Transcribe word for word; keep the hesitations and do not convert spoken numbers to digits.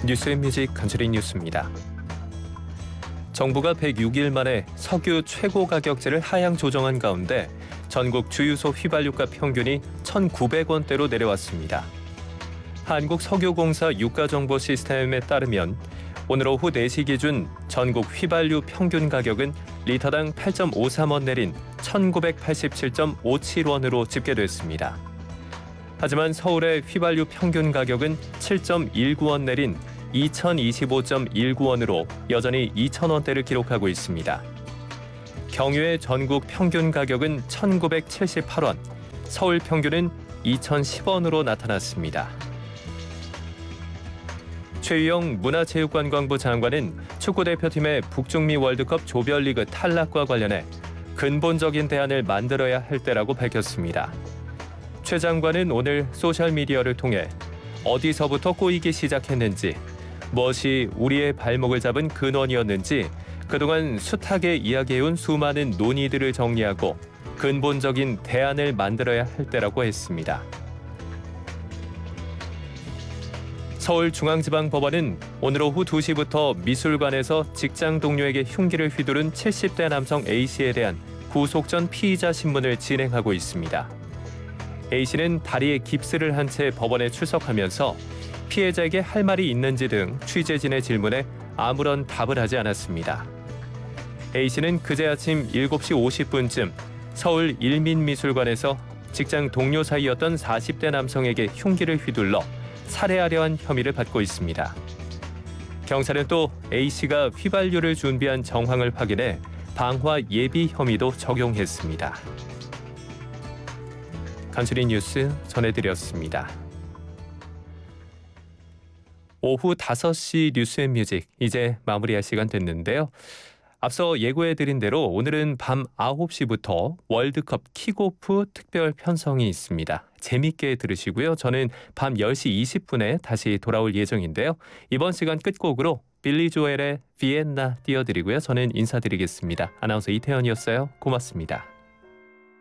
뉴스앤뮤직 간추린 뉴스입니다. 정부가 백육 일 만에 석유 최고 가격제를 하향 조정한 가운데 전국 주유소 휘발유가 평균이 천구백 원대로 내려왔습니다. 한국석유공사 유가정보 시스템에 따르면 오늘 오후 네 시 기준 전국 휘발유 평균 가격은 리터당 팔 점 오삼 원 내린 천구백팔십칠 점 오칠 원으로 집계됐습니다. 하지만 서울의 휘발유 평균 가격은 칠 점 일구 원 내린 이천이십오 점 일구 원으로 여전히 이천 원대를 기록하고 있습니다. 경유의 전국 평균 가격은 천구백칠십팔 원, 서울 평균은 이천십 원으로 나타났습니다. 최유영 문화체육관광부 장관은 축구대표팀의 북중미 월드컵 조별리그 탈락과 관련해 근본적인 대안을 만들어야 할 때라고 밝혔습니다. 최 장관은 오늘 소셜미디어를 통해 어디서부터 꼬이기 시작했는지, 무엇이 우리의 발목을 잡은 근원이었는지 그동안 숱하게 이야기해온 수많은 논의들을 정리하고 근본적인 대안을 만들어야 할 때라고 했습니다. 서울중앙지방법원은 오늘 오후 두 시부터 미술관에서 직장 동료에게 흉기를 휘두른 칠십 대 남성 A씨에 대한 구속 전 피의자 신문을 진행하고 있습니다. A씨는 다리에 깁스를 한 채 법원에 출석하면서 피해자에게 할 말이 있는지 등 취재진의 질문에 아무런 답을 하지 않았습니다. A씨는 그제 아침 일곱 시 오십 분쯤 서울 일민미술관에서 직장 동료 사이였던 사십 대 남성에게 흉기를 휘둘러 살해하려 한 혐의를 받고 있습니다. 경찰은 또 A씨가 휘발유를 준비한 정황을 확인해 방화 예비 혐의도 적용했습니다. 간추린 뉴스 전해드렸습니다. 오후 다섯 시 뉴스앤뮤직 이제 마무리할 시간 됐는데요. 앞서 예고해드린 대로 오늘은 밤 아홉 시부터 월드컵 킥오프 특별 편성이 있습니다. 재밌게 들으시고요. 저는 밤 열 시 이십 분에 다시 돌아올 예정인데요. 이번 시간 끝곡으로 빌리 조엘의 비엔나 띄워드리고요. 저는 인사드리겠습니다. 아나운서 이태현이었어요. 고맙습니다.